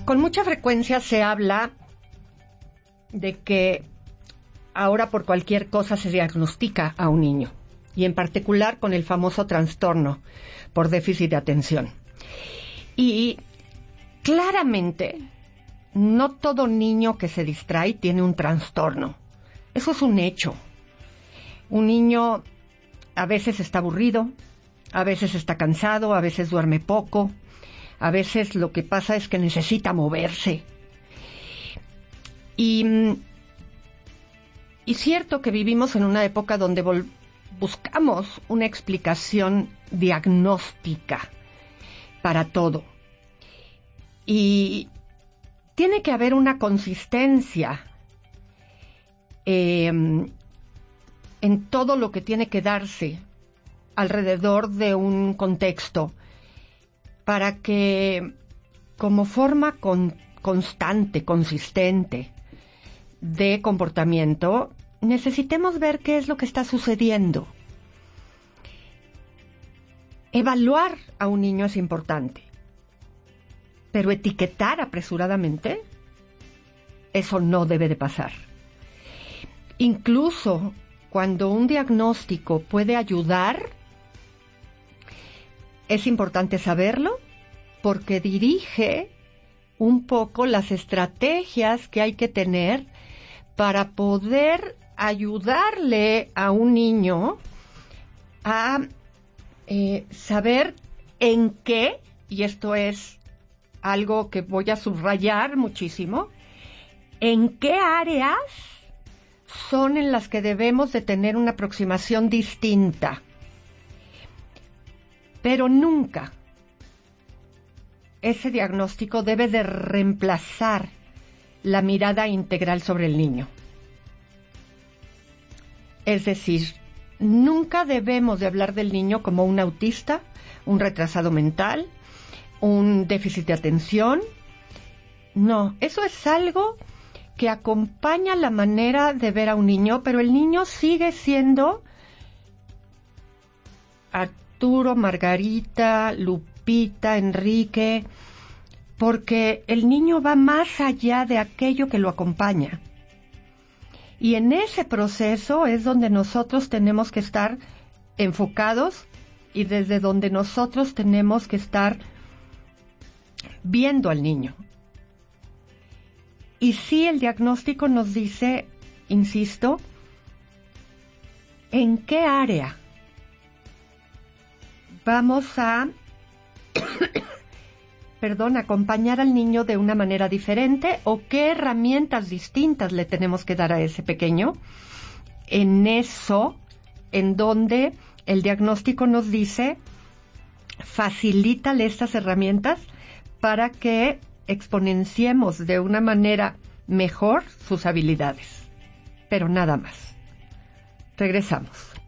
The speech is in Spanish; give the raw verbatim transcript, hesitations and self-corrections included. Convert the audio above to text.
con mucha frecuencia se habla de que ahora por cualquier cosa se diagnostica a un niño, y en particular con el famoso trastorno por déficit de atención. Y claramente, no todo niño que se distrae tiene un trastorno. Eso es un hecho. Un niño a veces está aburrido, a veces está cansado, a veces duerme poco, a veces lo que pasa es que necesita moverse. Y, y cierto que vivimos en una época donde vol- buscamos una explicación diagnóstica para todo. Y tiene que haber una consistencia eh, en todo lo que tiene que darse alrededor de un contexto para que, como forma con, constante, consistente de comportamiento, necesitemos ver qué es lo que está sucediendo. Evaluar a un niño es importante, pero etiquetar apresuradamente, eso no debe de pasar. Incluso cuando un diagnóstico puede ayudar, es importante saberlo porque dirige un poco las estrategias que hay que tener para poder ayudarle a un niño a eh, saber en qué, y esto es algo que voy a subrayar muchísimo, en qué áreas son en las que debemos de tener una aproximación distinta. Pero nunca ese diagnóstico debe de reemplazar la mirada integral sobre el niño. Es decir, nunca debemos de hablar del niño como un autista, un retrasado mental, un déficit de atención. No, eso es algo que acompaña la manera de ver a un niño, pero el niño sigue siendo Arturo, Margarita, Lupita, Enrique, porque el niño va más allá de aquello que lo acompaña. Y en ese proceso es donde nosotros tenemos que estar enfocados y desde donde nosotros tenemos que estar viendo al niño. Y sí, el diagnóstico nos dice, insisto, en qué área vamos a, perdón, acompañar al niño de una manera diferente o qué herramientas distintas le tenemos que dar a ese pequeño. En eso, en donde el diagnóstico nos dice, facilítale estas herramientas para que exponenciemos de una manera mejor sus habilidades. Pero nada más. Regresamos.